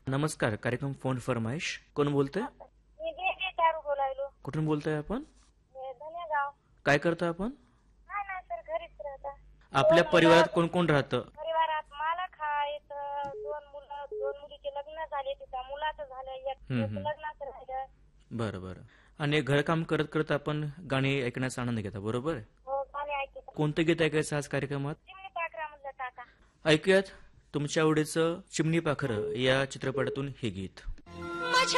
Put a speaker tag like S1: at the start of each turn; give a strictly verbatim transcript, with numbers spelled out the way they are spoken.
S1: नमस्कार, कार्यक्रम फोन फरमाइश. कोण बोलतंय?
S2: मी देवी दारू बोलायलो.
S1: कुठून बोलताय आपण?
S2: हे धनेगाव.
S1: काय करता आपण?
S2: नाही नाही सर, घरीच राहता.
S1: आपल्या परिवारात कोण कोण राहतं?
S2: परिवारात मालक आहेत, दोन मुलं, दोन मुलीचे लग्न झाले, तिच्या मुलाचं झालं, एक
S1: हम्म, हम्म.
S2: लग्नाचं राहिलं.
S1: बरं बरं. आणि घरकाम करत करत आपण गाणी ऐकण्याचा आनंद घेता, बरोबर?
S2: हो, गाणे ऐकत.
S1: कोणतं गीत ऐकायचं आज कार्यक्रमात?
S2: चिमणी पाखरामधलं टाका.
S1: ऐकूयात तुमच्या आवडीचं चिमणी पाखरं या चित्रपटातून हे गीत.